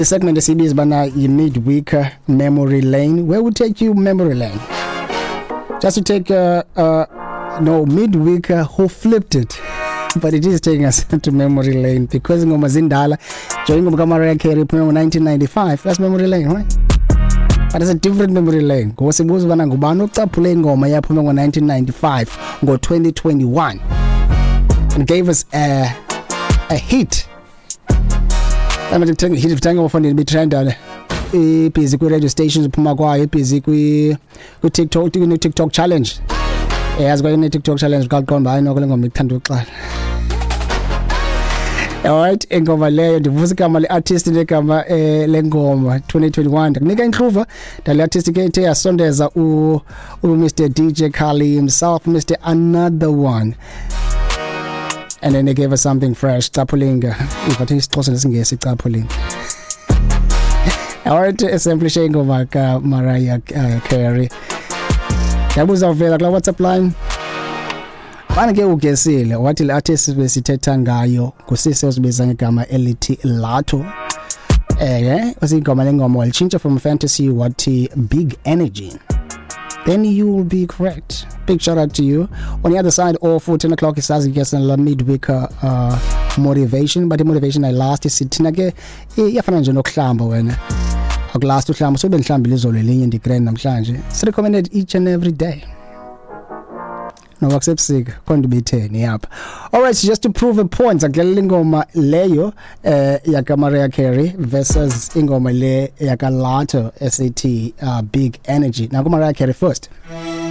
The segment esibiza bana yi-midweek memory lane. Where would take you memory lane? Just to take midweek who flipped it. But it is taking us to memory lane because ngoma zindala joining ngoma Mariah Carey from 1995. That's memory lane, right? But it's a different memory lane. Ngoba sibuza bana ngubani ocaphule ingoma yaphuma ngo1995 ngo2021 and gave us a hit. I'm telling you, hit of phone be trend busy ku radio stations phuma kwayo, busy ku TikTok challenge. As going to TikTok challenge gone by no ngoma ithanda uxala. Alright, ingoma leyo ndivusa igama le-artist negama lengoma 2021 ndikunika inkluva dale artist ke ethe yasondeza Mr. DJ Kali himself, Mr. Another One, and then they gave us something fresh, Capulinga. If I think isixhosa nesingesi Capulinga. Alright, essentially ingoma ka Mariah Carey. Yabuza vela kula WhatsApp line. Bana ke ugesile wathi le artist besithetha ngayo ngusisi ozibeza ngegama elithi Lato. Wasingoma lengoma walichinja from fantasy wathi Big Energy. Then you will be correct. Big shout out to you. On the other side, all for 10 o'clock is as you guess in midweek motivation, but the motivation I last is thina ke iyafana nje nokuhlamba wena. Akulast uhlamba so benhlambile izolo elinye ndigrand namhlanje. It's recommended each and every day. No wakusebusika konke betheni yapha. Alright, so just to prove a point akulalela ingoma leyo yaka Mariah Carey versus ingoma le yaka Lato SAT Big Energy. Now go Mariah Carey first.